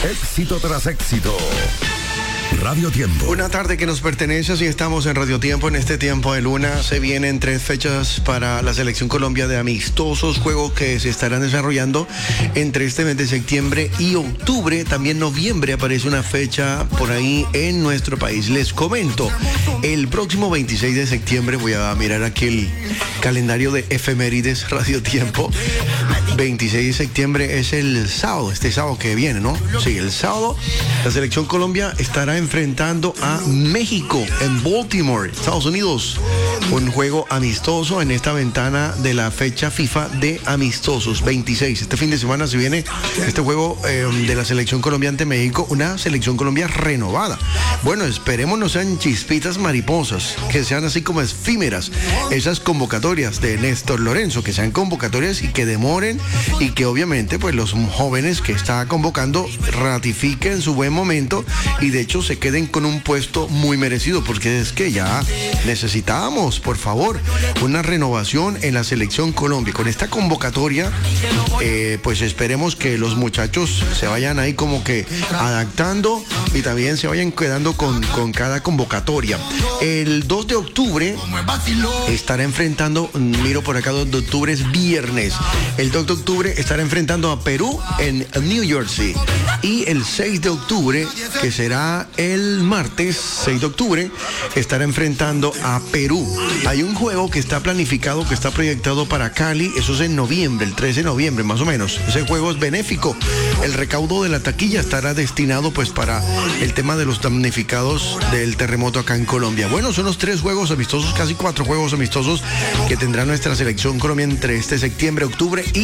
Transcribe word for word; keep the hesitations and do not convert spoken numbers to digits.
Éxito tras éxito. Radio Tiempo. Una tarde que nos pertenece, así estamos en Radio Tiempo. En este tiempo de luna se vienen tres fechas para la Selección Colombia de amistosos, juegos que se estarán desarrollando entre este mes de septiembre y octubre. También noviembre aparece una fecha por ahí en nuestro país. Les comento, el próximo veintiséis de septiembre, voy a mirar aquí el calendario de efemérides Radio Tiempo. veintiséis de septiembre es el sábado, este sábado que viene, ¿no? Sí, el sábado la Selección Colombia estará enfrentando a México en Baltimore, Estados Unidos. Un juego amistoso en esta ventana de la fecha FIFA de amistosos, veintiséis. Este fin de semana se viene este juego eh, de la Selección Colombia ante México, una Selección Colombia renovada. Bueno, esperemos no sean chispitas mariposas, que sean así como efímeras esas convocatorias de Néstor Lorenzo, que sean convocatorias y que demoren y que obviamente pues los jóvenes que está convocando ratifiquen su buen momento y de hecho se queden con un puesto muy merecido, porque es que ya necesitábamos, por favor, una renovación en la Selección Colombia. Con esta convocatoria, eh, pues esperemos que los muchachos se vayan ahí como que adaptando y también se vayan quedando con, con cada convocatoria. El dos de octubre estará enfrentando, miro por acá, dos de octubre es viernes. El dos de octubre estará enfrentando a Perú en New Jersey. Y el seis de octubre, que será el martes seis de octubre, estará enfrentando a Perú. Hay un juego que está planificado, que está proyectado para Cali, eso es en noviembre, el trece de noviembre más o menos. Ese juego es benéfico. El recaudo de la taquilla estará destinado pues para el tema de los damnificados del terremoto acá en Colombia. Bueno, son los tres juegos amistosos, casi cuatro juegos amistosos que tendrá nuestra Selección Colombia entre este septiembre, octubre y